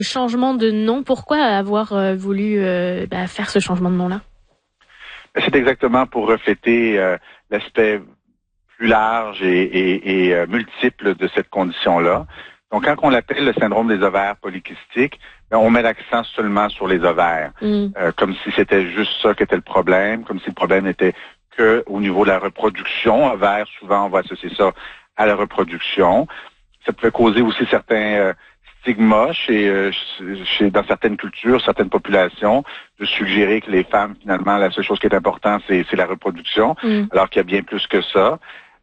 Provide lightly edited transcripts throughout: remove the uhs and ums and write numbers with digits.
Changement de nom, pourquoi avoir voulu faire ce changement de nom-là? C'est exactement pour refléter l'aspect plus large et multiple de cette condition-là. Donc, quand on l'appelle le syndrome des ovaires polykystiques, on met l'accent seulement sur les ovaires, comme si c'était juste ça qui était le problème, comme si le problème n'était que au niveau de la reproduction. Ovaires, souvent, on va associer ça à la reproduction. Ça peut causer aussi certains stigma dans certaines cultures, certaines populations, de suggérer que les femmes, finalement, la seule chose qui est importante, c'est la reproduction, alors qu'il y a bien plus que ça.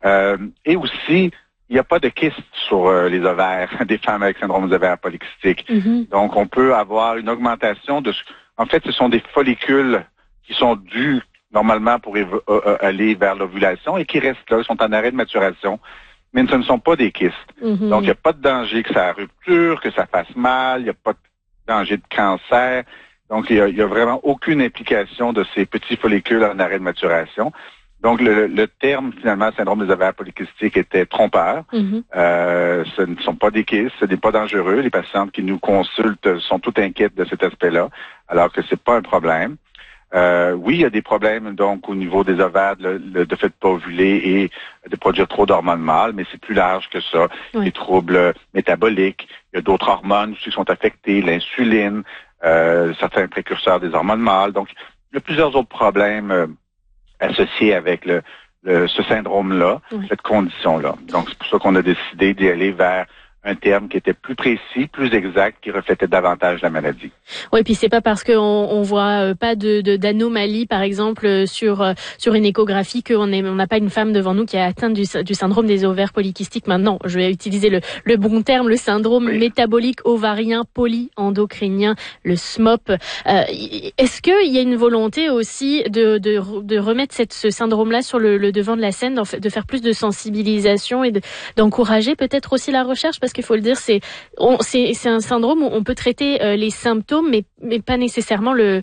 Et aussi, il n'y a pas de kyste sur les ovaires des femmes avec syndrome des ovaires polykystiques. Donc, on peut avoir une augmentation de... En fait, ce sont des follicules qui sont dus normalement pour aller vers l'ovulation et qui restent là, ils sont en arrêt de maturation. Mais ce ne sont pas des kystes. Donc, il n'y a pas de danger que ça rupture, que ça fasse mal, il n'y a pas de danger de cancer. Donc, il y a vraiment aucune implication de ces petits follicules en arrêt de maturation. Donc, le terme, finalement, syndrome des ovaires polykystiques était trompeur. Ce ne sont pas des kystes, ce n'est pas dangereux. Les patientes qui nous consultent sont toutes inquiètes de cet aspect-là, alors que c'est pas un problème. Oui, il y a des problèmes donc au niveau des ovaires, de fait de pas ovuler et de produire trop d'hormones mâles, mais c'est plus large que ça. Des troubles métaboliques, il y a d'autres hormones qui sont affectées, l'insuline, certains précurseurs des hormones mâles. Donc, il y a plusieurs autres problèmes associés avec ce syndrome-là, cette condition-là. Donc, c'est pour ça qu'on a décidé d'y aller vers un terme qui était plus précis, plus exact, qui reflétait davantage la maladie. Oui, puis c'est pas parce qu'on voit pas d'anomalie, par exemple, sur une échographie qu'on n'a pas une femme devant nous qui a atteint du syndrome des ovaires polykystiques. Maintenant, je vais utiliser le bon terme, le syndrome métabolique ovarien polyendocrinien, le SMOP. Est-ce qu'il y a une volonté aussi de remettre ce syndrome-là sur le devant de la scène, de faire plus de sensibilisation et d'encourager peut-être aussi la recherche? Parce qu'il faut le dire, c'est un syndrome où on peut traiter les symptômes, mais pas nécessairement la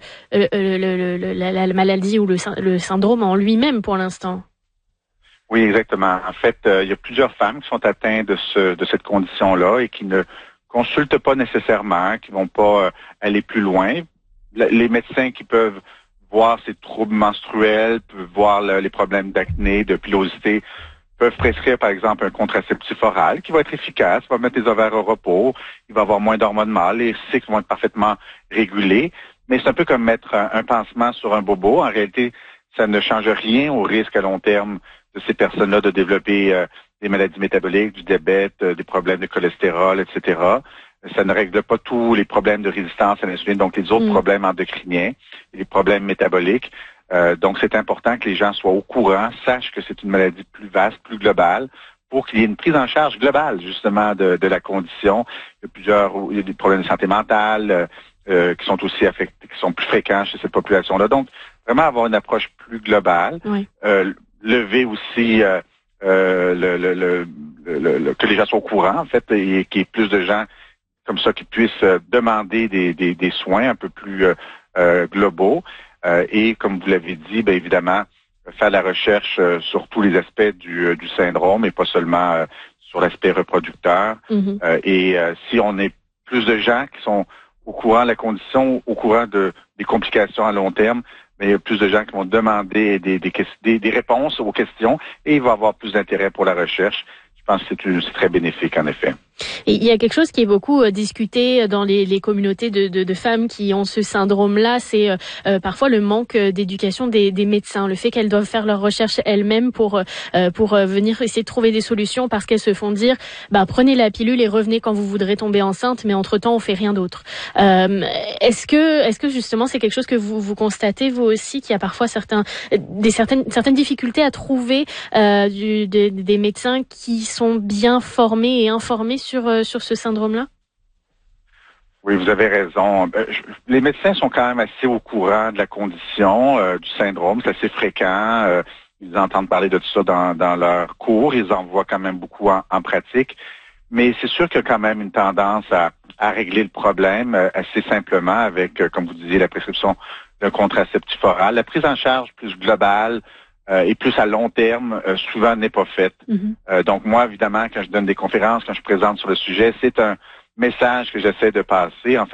maladie ou le syndrome en lui-même pour l'instant. Oui, exactement. En fait, il y a plusieurs femmes qui sont atteintes de cette condition-là et qui ne consultent pas nécessairement, qui vont pas aller plus loin. Les médecins qui peuvent voir ces troubles menstruels, peuvent voir les problèmes d'acné, de pilosité, peuvent prescrire, par exemple, un contraceptif oral qui va être efficace, va mettre les ovaires au repos, il va avoir moins d'hormones mâles, les cycles vont être parfaitement régulés. Mais c'est un peu comme mettre un pansement sur un bobo. En réalité, ça ne change rien au risque à long terme de ces personnes-là de développer des maladies métaboliques, du diabète, des problèmes de cholestérol, etc. Ça ne règle pas tous les problèmes de résistance à l'insuline, donc les autres problèmes endocriniens et les problèmes métaboliques. Donc, c'est important que les gens soient au courant, sachent que c'est une maladie plus vaste, plus globale, pour qu'il y ait une prise en charge globale, justement, de la condition. Il y a des problèmes de santé mentale qui sont aussi affectés, qui sont plus fréquents chez cette population-là. Donc, vraiment avoir une approche plus globale. Lever aussi que les gens soient au courant, en fait, et qu'il y ait plus de gens comme ça qui puissent demander des soins un peu plus globaux. Et comme vous l'avez dit, bien évidemment, faire la recherche sur tous les aspects du syndrome et pas seulement sur l'aspect reproducteur. Et si on est plus de gens qui sont au courant de la condition, au courant des complications à long terme, mais il y a plus de gens qui vont demander des réponses aux questions et il va y avoir plus d'intérêt pour la recherche. Je pense que c'est très bénéfique, en effet. Et il y a quelque chose qui est beaucoup discuté dans les communautés de femmes qui ont ce syndrome-là, c'est parfois le manque d'éducation des médecins, le fait qu'elles doivent faire leurs recherches elles-mêmes pour venir essayer de trouver des solutions parce qu'elles se font dire prenez la pilule et revenez quand vous voudrez tomber enceinte, mais entre-temps on fait rien d'autre. Est-ce que justement c'est quelque chose que vous constatez vous aussi, qu'il y a parfois certaines difficultés à trouver des médecins qui sont bien formés et informés sur ce syndrome-là? Oui, vous avez raison. Les médecins sont quand même assez au courant de la condition, du syndrome. C'est assez fréquent. Ils entendent parler de tout ça dans leurs cours. Ils en voient quand même beaucoup en pratique. Mais c'est sûr qu'il y a quand même une tendance à régler le problème assez simplement avec, comme vous disiez, la prescription d'un contraceptif oral. La prise en charge plus globale et plus à long terme, souvent n'est pas faite. Donc moi, évidemment, quand je donne des conférences, quand je présente sur le sujet, c'est un message que j'essaie de passer, en fait,